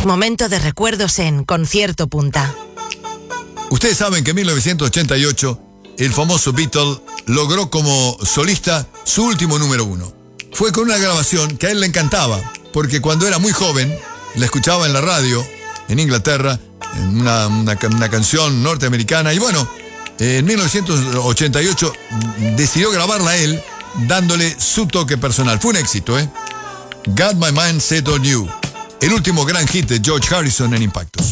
Momento de recuerdos en Concierto Punta. Ustedes saben que en 1988 el famoso Beatle logró como solista su último número 1. Fue con una grabación que a él le encantaba, porque cuando era muy joven, la escuchaba en la radio, en Inglaterra, en una canción norteamericana, y bueno, en 1988 decidió grabarla él, dándole su toque personal. Fue un éxito, ¿eh? Got My Mind Set On You, el último gran hit de George Harrison en Impactos.